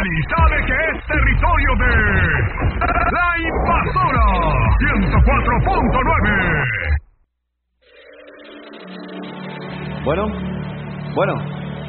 Mexicali sabe que es territorio de La Invasora 104.9. Bueno.